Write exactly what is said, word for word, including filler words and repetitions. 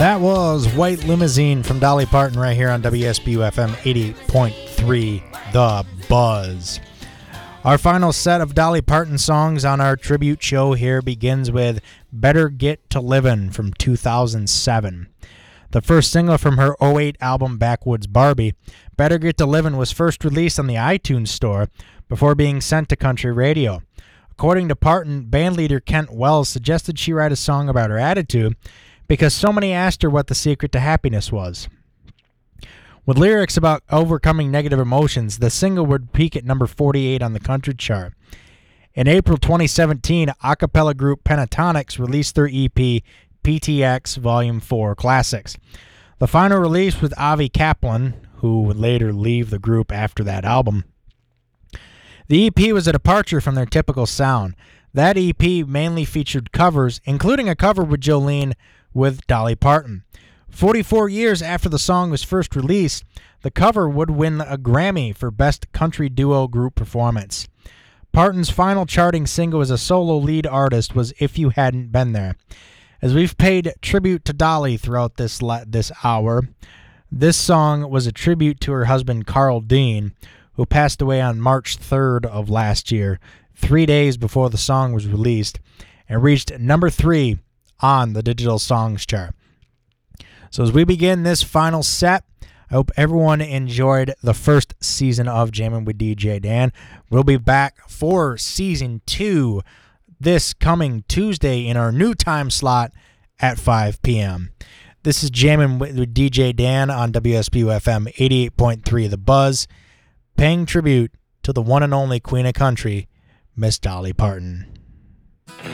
That was White Limousine from Dolly Parton right here on W S B U F M eighty-eight point three, The Buzz. Our final set of Dolly Parton songs on our tribute show here begins with Better Get to Livin' from two thousand seven. The first single from her oh eight album Backwoods Barbie, Better Get to Livin' was first released on the iTunes Store before being sent to country radio. According to Parton, bandleader Kent Wells suggested she write a song about her attitude because so many asked her what the secret to happiness was. With lyrics about overcoming negative emotions, the single would peak at number forty-eight on the country chart. In April twenty seventeen, a cappella group Pentatonics released their E P P T X Volume four Classics. The final release with Avi Kaplan, who would later leave the group after that album. The E P was a departure from their typical sound. That E P mainly featured covers, including a cover with Jolene with Dolly Parton. forty-four years after the song was first released, the cover would win a Grammy for Best Country Duo Group Performance. Parton's final charting single as a solo lead artist was If You Hadn't Been There. As we've paid tribute to Dolly throughout this la- this hour, this song was a tribute to her husband Carl Dean, who passed away on March third of last year, three days before the song was released, and reached number three on the Digital Songs chart. So as we begin this final set, I hope everyone enjoyed the first season of Jammin' with D J Dan. We'll be back for season two this coming Tuesday in our new time slot at five p.m. This is Jammin' with D J Dan on W S B U F M eighty-eight point three The Buzz, paying tribute to the one and only Queen of Country, Miss Dolly Parton.